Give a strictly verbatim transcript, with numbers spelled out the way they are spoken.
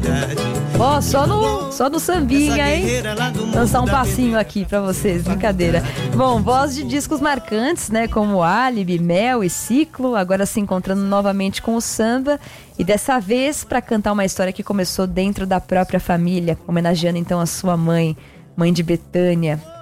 Ó, oh, só no, só no sambinha, hein? Dançar um passinho aqui pra vocês, brincadeira. Bom, voz de discos marcantes, né? Como Álibi, Mel e Ciclo, agora se encontrando novamente com o samba. E dessa vez pra cantar uma história que começou dentro da própria família, homenageando então a sua mãe, mãe de Bethânia.